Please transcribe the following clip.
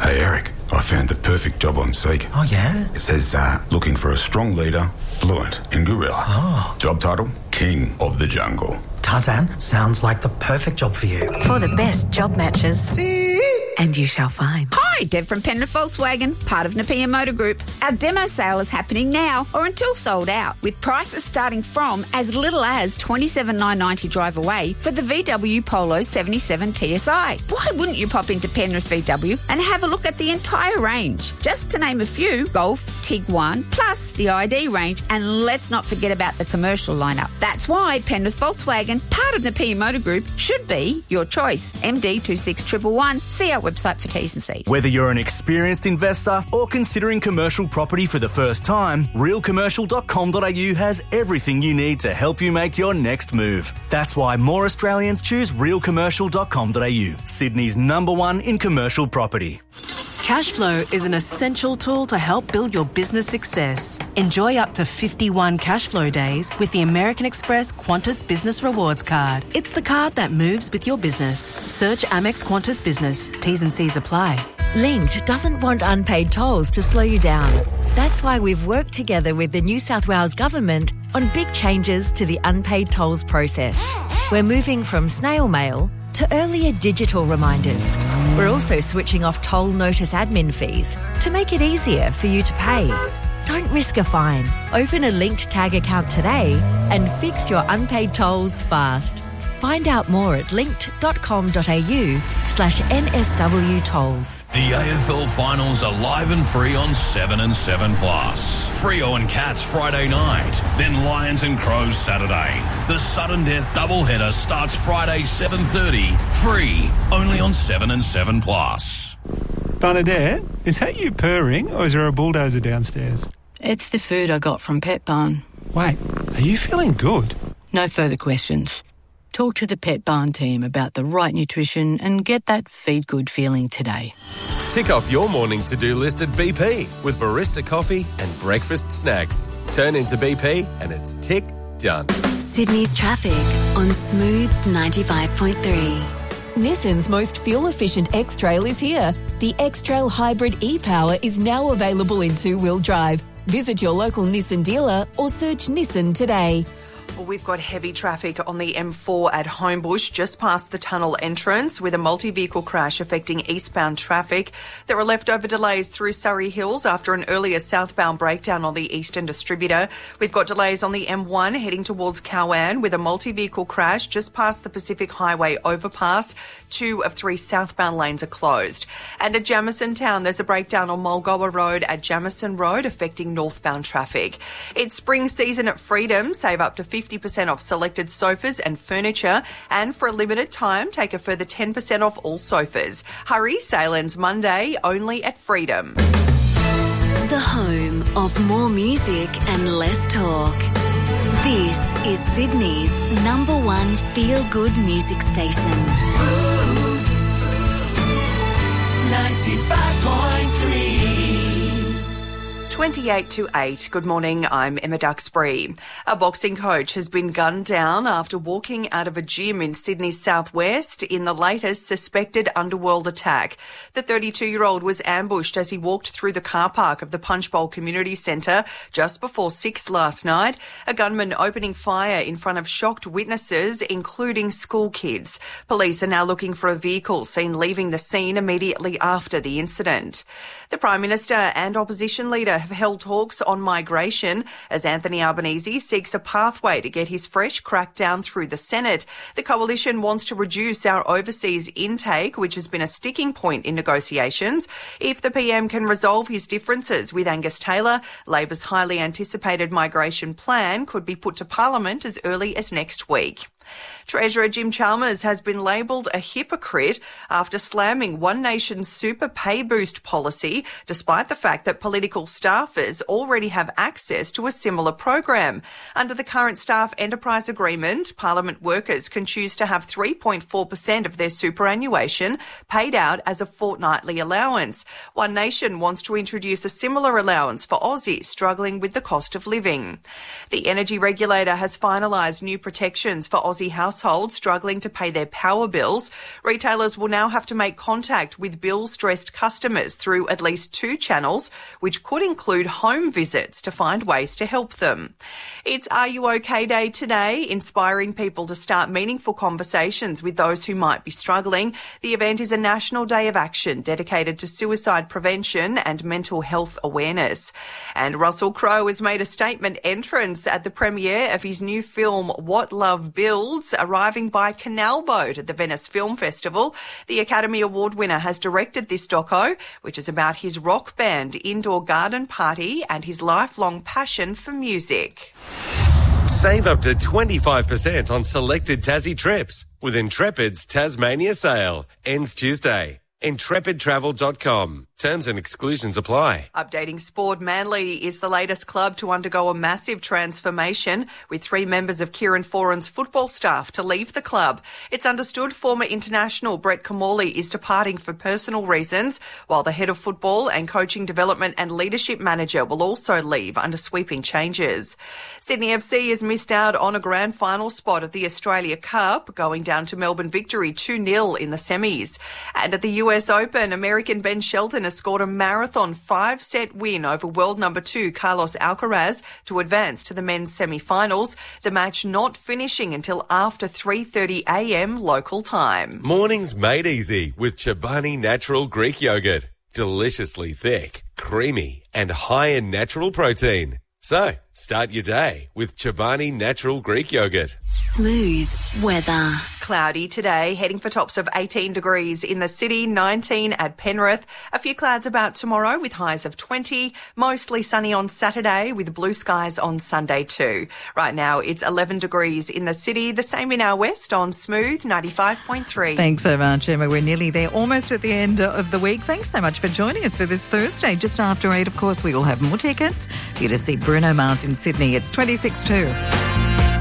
Hey, Eric, I found the perfect job on Seek. Oh, yeah? It says, looking for a strong leader, fluent in gorilla. Oh. Job title, King of the Jungle. Tarzan, sounds like the perfect job for you. For the best job matches. And you shall find. Hi, Deb from Penrith Volkswagen, part of Napier Motor Group. Our demo sale is happening now or until sold out, with prices starting from as little as $27,990 drive away for the VW Polo 77 TSI. Why wouldn't you pop into Penrith VW and have a look at the entire range? Just to name a few, Golf, Tiguan, plus the ID range, and let's not forget about the commercial lineup. That's why Penrith Volkswagen, part of Napier Motor Group, should be your choice. MD 26111. See our website for T's and C's. Whether you're an experienced investor or considering commercial property for the first time, realcommercial.com.au has everything you need to help you make your next move. That's why more Australians choose realcommercial.com.au, Sydney's #1 in commercial property. Cashflow is an essential tool to help build your business success. Enjoy up to 51 Cashflow days with the American Express Qantas Business Rewards Card. It's the card that moves with your business. Search Amex Qantas Business. T's and C's apply. Linked doesn't want unpaid tolls to slow you down. That's why we've worked together with the New South Wales Government on big changes to the unpaid tolls process. We're moving from snail mail to earlier digital reminders. We're also switching off toll notice admin fees to make it easier for you to pay. Don't risk a fine. Open a Linked Tag account today and fix your unpaid tolls fast. Find out more at linked.com.au/NSW tolls. The AFL Finals are live and free on 7 and 7 Plus. Freo and Cats Friday night, then Lions and Crows Saturday. The sudden death doubleheader starts Friday 7:30, free, only on 7 and 7 Plus. Bernadette, is that you purring or is there a bulldozer downstairs? It's the food I got from Pet Barn. Wait, are you feeling good? No further questions. Talk to the Pet Barn team about the right nutrition and get that feed good feeling today. Tick off your morning to-do list at BP with barista coffee and breakfast snacks. Turn into BP and it's tick done. Sydney's traffic on Smooth 95.3. Nissan's most fuel-efficient X-Trail is here. The X-Trail Hybrid e-Power is now available in two-wheel drive. Visit your local Nissan dealer or search Nissan today. Well, we've got heavy traffic on the M4 at Homebush, just past the tunnel entrance, with a multi-vehicle crash affecting eastbound traffic. There are leftover delays through Surrey Hills after an earlier southbound breakdown on the Eastern Distributor. We've got delays on the M1 heading towards Cowan with a multi-vehicle crash just past the Pacific Highway overpass. 2 of 3 southbound lanes are closed. And at Jamison Town, there's a breakdown on Mulgoa Road at Jamison Road affecting northbound traffic. It's spring season at Freedom. Save up to 50% off selected sofas and furniture, and for a limited time, take a further 10% off all sofas. Hurry, sale ends Monday, only at Freedom. The home of more music and less talk. This is Sydney's #1 feel-good music station. 95.3. 28 to 8. Good morning, I'm Emma Duxbury. A boxing coach has been gunned down after walking out of a gym in Sydney's southwest in the latest suspected underworld attack. The 32-year-old was ambushed as he walked through the car park of the Punchbowl Community Centre just before 6 last night, a gunman opening fire in front of shocked witnesses, including school kids. Police are now looking for a vehicle seen leaving the scene immediately after the incident. The Prime Minister and opposition leader have held talks on migration as Anthony Albanese seeks a pathway to get his fresh crackdown through the Senate. The coalition wants to reduce our overseas intake, which has been a sticking point in negotiations. If the PM can resolve his differences with Angus Taylor, Labor's highly anticipated migration plan could be put to Parliament as early as next week. Treasurer Jim Chalmers has been labelled a hypocrite after slamming One Nation's super pay boost policy, despite the fact that political staffers already have access to a similar program. Under the current staff enterprise agreement, Parliament workers can choose to have 3.4% of their superannuation paid out as a fortnightly allowance. One Nation wants to introduce a similar allowance for Aussies struggling with the cost of living. The energy regulator has finalised new protections for Aussies Aussie households struggling to pay their power bills. Retailers will now have to make contact with bill-stressed customers through at least 2 channels, which could include home visits to find ways to help them. It's Are You OK Day today, inspiring people to start meaningful conversations with those who might be struggling. The event is a national day of action dedicated to suicide prevention and mental health awareness. And Russell Crowe has made a statement entrance at the premiere of his new film What Love Builds, arriving by canal boat at the Venice Film Festival. The Academy Award winner has directed this doco, which is about his rock band indoor garden party and his lifelong passion for music. Save up to 25% on selected Tassie trips with Intrepid's Tasmania sale. Ends Tuesday. IntrepidTravel.com. Terms and exclusions apply. Updating sport, Manly is the latest club to undergo a massive transformation, with 3 members of Kieran Foran's football staff to leave the club. It's understood former international Brett Comorley is departing for personal reasons, while the head of football and coaching development and leadership manager will also leave under sweeping changes. Sydney FC has missed out on a grand final spot at the Australia Cup, going down to Melbourne victory 2-0 in the semis. And at the US Open, American Ben Shelton has scored a marathon 5-set win over world number 2 Carlos Alcaraz to advance to the men's semi-finals, the match not finishing until after 3:30 a.m. local time. Mornings made easy with Chobani Natural Greek Yogurt. Deliciously thick, creamy and high in natural protein. So, start your day with Chobani Natural Greek Yogurt. Smooth weather. Cloudy today, heading for tops of 18 degrees in the city, 19 at Penrith. A few clouds about tomorrow with highs of 20. Mostly sunny on Saturday with blue skies on Sunday too. Right now it's 11 degrees in the city, the same in our west on Smooth 95.3. Thanks so much, Emma. We're nearly there, almost at the end of the week. Thanks so much for joining us for this Thursday. Just after 8, of course, we will have more tickets for you to see Bruno Mars in Sydney. It's 26 to.